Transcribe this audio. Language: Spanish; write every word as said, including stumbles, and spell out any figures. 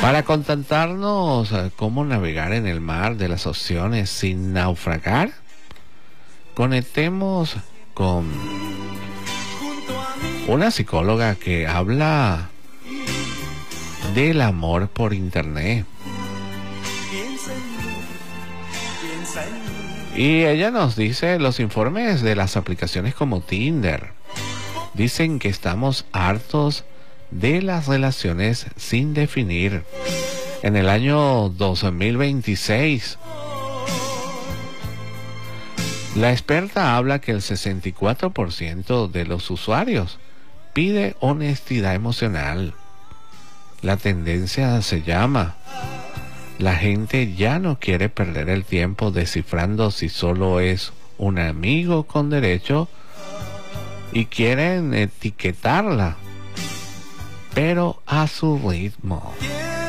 Para contentarnos cómo navegar en el mar de las opciones sin naufragar, conectemos con una psicóloga que habla del amor por internet. Y ella nos dice, los informes de las aplicaciones como Tinder dicen que estamos hartos de las relaciones sin definir. En el año dos mil veintiséis, la experta habla que el sesenta y cuatro por ciento de los usuarios pide honestidad emocional. La tendencia se llama: la gente ya no quiere perder el tiempo descifrando si solo es un amigo con derecho y quieren etiquetarla, pero a su ritmo.